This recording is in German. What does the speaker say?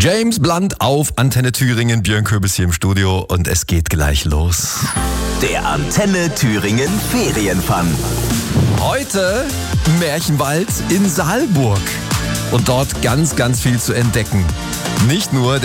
James Blunt auf Antenne Thüringen, Björn Köbis hier im Studio und es geht gleich los. Der Antenne Thüringen Ferienfun. Heute Märchenwald in Saalburg und dort ganz, ganz viel zu entdecken. Nicht nur